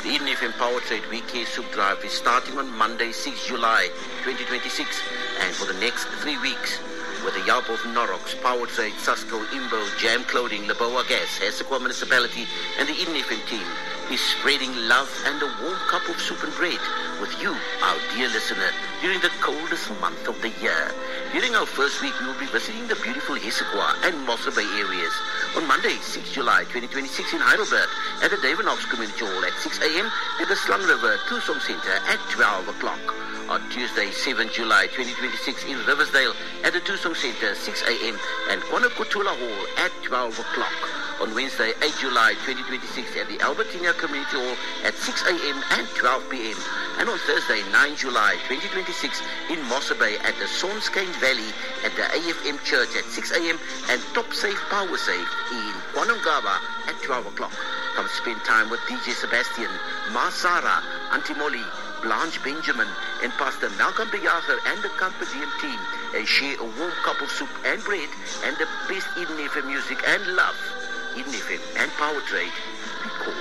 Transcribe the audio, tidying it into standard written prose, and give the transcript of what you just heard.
The Eden FM Power Trade Weekend Soup Drive is starting on Monday, 6 July 2026, and for the next 3 weeks, with the help of Norrox, Power Trade, Susco, Imbo, Jam Clothing, Laboa Gas, Hessequa Municipality, and the Eden FM team is spreading love and a warm cup of soup and bread with you, our dear listener, during the coldest month of the year. During our first week, we will be visiting the beautiful Hessequa and Mossel Bay areas. On Monday, 6 July 2026 in Heidelberg at the Davenox Community Hall at 6 a.m. at the Slung River Tousong Center at 12 o'clock. On Tuesday, 7 July 2026 in Riversdale at the Tousong Center, 6 a.m. and Kwanakotula Hall at 12 o'clock. On Wednesday, 8 July 2026 at the Albertina Community Hall at 6 a.m. and 12 p.m. And on Thursday, 9 July 2026 in Mossel Bay at the Sonskane Valley at the AFM Church at 6 a.m. and Top Safe Power Safe in Kwanongaba at 12 o'clock. Come spend time with DJ Sebastian, Ma Sarah, Auntie Molly, Blanche Benjamin, and Pastor Malcolm Bejager and the Campadium team and share a warm cup of soup and bread and the best Eden FM music and love. Eden FM and Power Trade.